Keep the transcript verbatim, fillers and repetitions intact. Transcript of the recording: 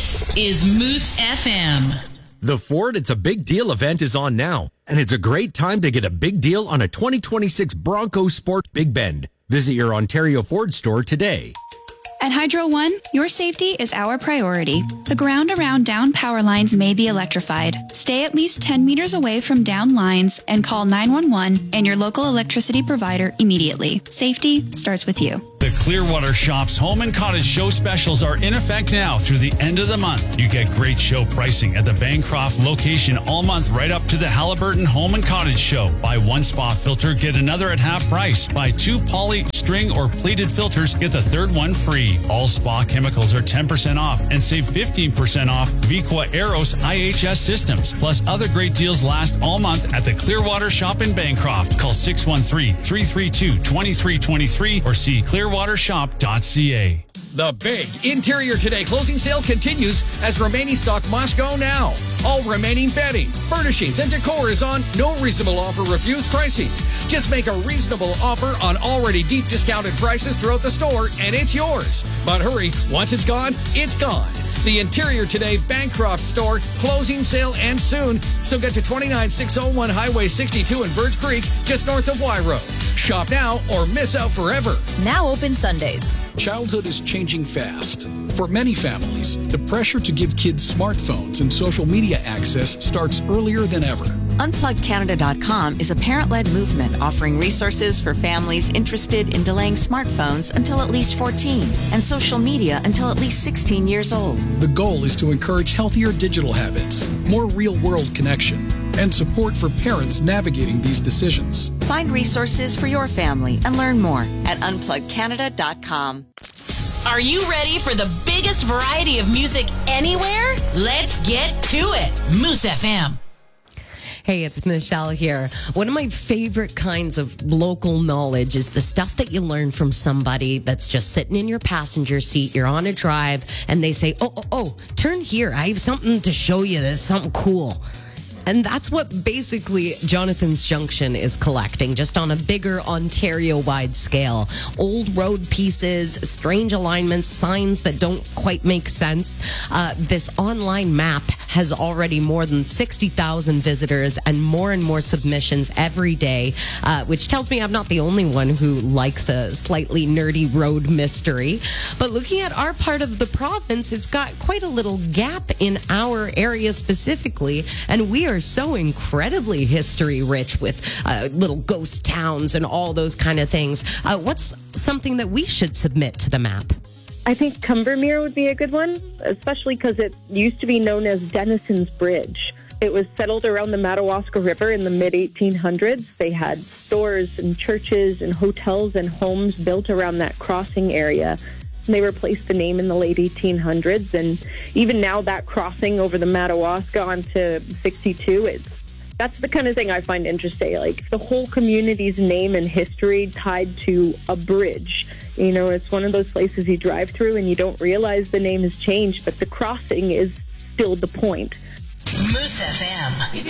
This is Moose F M. The Ford It's a Big Deal event is on now, and it's a great time to get a big deal on a twenty twenty-six Bronco Sport Big Bend. Visit your Ontario Ford store today. At Hydro One, your safety is our priority. The ground around down power lines may be electrified. Stay at least ten meters away from down lines and call nine one one and your local electricity provider immediately. Safety starts with you. The Clearwater Shops Home and Cottage Show specials are in effect now through the end of the month. You get great show pricing at the Bancroft location all month right up to the Halliburton Home and Cottage Show. Buy one spa filter, get another at half price. Buy two poly, string, or pleated filters, get the third one free. All spa chemicals are ten percent off and save fifteen percent off Viqua Aeros I H S systems. Plus, other great deals last all month at the Clearwater Shop in Bancroft. Call six one three, three three two, two three two three or see clearwater shop dot c a. The big Interior Today closing sale continues as remaining stock must go now. All remaining bedding, furnishings, and decor is on no reasonable offer refused pricing. Just make a reasonable offer on already deep discounted prices throughout the store and it's yours. But hurry, once it's gone, it's gone. The Interior Today Bancroft store closing sale ends soon, so get to twenty-nine six oh one Highway sixty-two in Birds Creek, just north of Y Road. Shop now or miss out forever. Now open Sundays. Childhood is changing fast. For many families, the pressure to give kids smartphones and social media access starts earlier than ever. unplug canada dot com is a parent-led movement offering resources for families interested in delaying smartphones until at least fourteen and social media until at least sixteen years old. The goal is to encourage healthier digital habits, more real-world connection, and support for parents navigating these decisions. Find resources for your family and learn more at unplug canada dot com. Are you ready for the biggest variety of music anywhere? Let's get to it. Moose F M. Hey, it's Michelle here. One of my favorite kinds of local knowledge is the stuff that you learn from somebody that's just sitting in your passenger seat. You're on a drive and they say, oh, oh, oh, turn here. I have something to show you. There's something cool. And that's what basically Jonathan's Junction is collecting, just on a bigger Ontario-wide scale. Old road pieces, strange alignments, signs that don't quite make sense. Uh, this online map has already more than sixty thousand visitors and more and more submissions every day, uh, which tells me I'm not the only one who likes a slightly nerdy road mystery. But looking at our part of the province, it's got quite a little gap in our area specifically, and we are so incredibly history rich with uh, little ghost towns and all those kind of things. Uh, what's something that we should submit to the map? I think Cumbermere would be a good one, especially because it used to be known as Denison's Bridge. It was settled around the Madawaska River in the mid eighteen hundreds. They had stores and churches and hotels and homes built around that crossing area. And they replaced the name in the late eighteen hundreds. And even now, that crossing over the Madawaska onto sixty-two, it's that's the kind of thing I find interesting. Like the whole community's name and history tied to a bridge. You know, it's one of those places you drive through and you don't realize the name has changed, but the crossing is still the point. Moose F M.